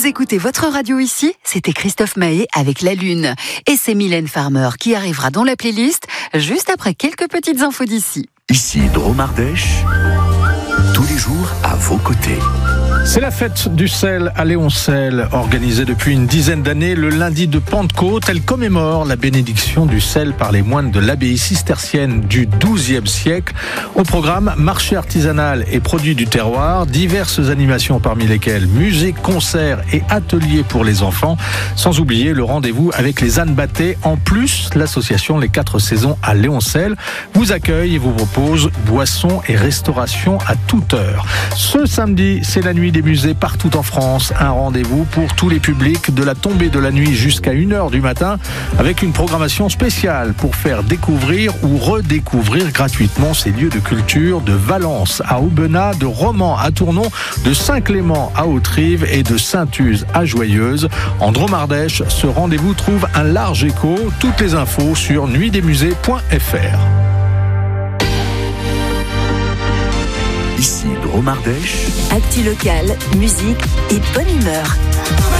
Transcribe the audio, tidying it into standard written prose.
Vous écoutez votre radio ici, c'était Christophe Mahé avec La Lune. Et c'est Mylène Farmer qui arrivera dans la playlist juste après quelques petites infos d'ici. Ici Dromardèche, tous les jours à vos côtés. C'est la fête du sel à Léoncel, organisée depuis une dizaine d'années le lundi de Pentecôte. Elle commémore la bénédiction du sel par les moines de l'abbaye cistercienne du XIIe siècle. Au programme, marché artisanal et produits du terroir, diverses animations parmi lesquelles musique, concerts et ateliers pour les enfants. Sans oublier le rendez-vous avec les ânes bâtés. En plus, l'association Les 4 Saisons à Léoncel vous accueille et vous propose boissons et restauration à toute heure. Ce samedi, c'est la nuit des musées partout en France. Un rendez-vous pour tous les publics de la tombée de la nuit jusqu'à 1h du matin avec une programmation spéciale pour faire découvrir ou redécouvrir gratuitement ces lieux de culture de Valence à Aubenas, de Romans à Tournon, de Saint-Clément à Hauterive et de Saint-Use à Joyeuse. En Dromardèche, ce rendez-vous trouve un large écho. Toutes les infos sur nuitdesmusées.fr. Ici Dromardèche. Actu locale, musique et bonne humeur.